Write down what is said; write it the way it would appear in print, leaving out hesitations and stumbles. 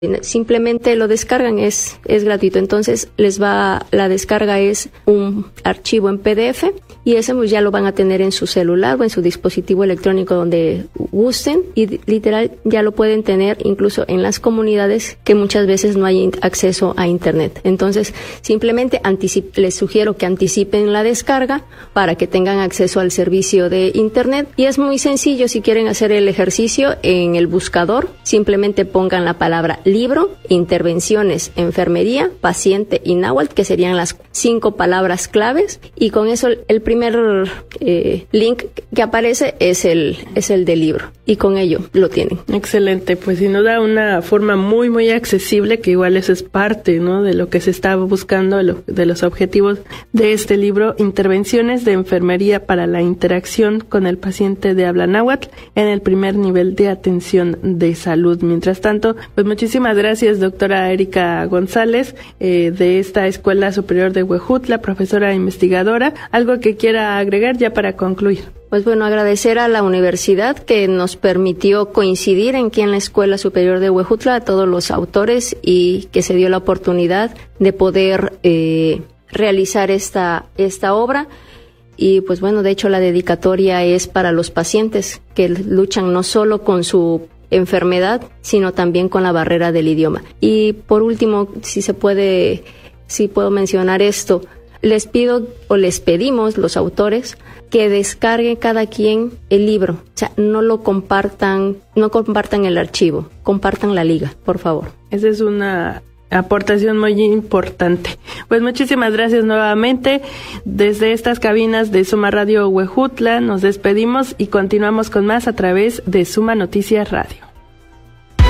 Simplemente lo descargan, es gratuito. Entonces la descarga es un archivo en PDF y ese pues ya lo van a tener en su celular o en su dispositivo electrónico donde gusten, y literal ya lo pueden tener incluso en las comunidades que muchas veces no hay acceso a internet. Entonces simplemente les sugiero que anticipen la descarga para que tengan acceso al servicio de internet, y es muy sencillo. Si quieren hacer el ejercicio, en el buscador simplemente pongan la palabra libro, intervenciones, enfermería, paciente y náhuatl, que serían las 5 palabras claves, y con eso el primer link que aparece es el del libro, y con ello lo tienen. Excelente, pues sin duda una forma muy muy accesible, que igual eso es parte, ¿no?, de lo que se está buscando, de los objetivos de este libro, Intervenciones de Enfermería para la interacción con el paciente de habla náhuatl en el primer nivel de atención de salud. Mientras tanto, pues muchísimas gracias, doctora Erika González, de esta Escuela Superior de Huejutla, profesora e investigadora. ¿Algo que quiera agregar ya para concluir? Pues bueno, agradecer a la universidad que nos permitió coincidir aquí en la Escuela Superior de Huejutla, a todos los autores, y que se dio la oportunidad de poder realizar esta obra. Y pues bueno, de hecho la dedicatoria es para los pacientes que luchan no solo con su enfermedad, sino también con la barrera del idioma. Y por último, si puedo mencionar esto, les pedimos los autores que descarguen cada quien el libro. O sea, no compartan el archivo, compartan la liga, por favor. Esa es una aportación muy importante. Pues muchísimas gracias nuevamente. Desde estas cabinas de Suma Radio Huejutla nos despedimos y continuamos con más a través de Suma Noticias Radio.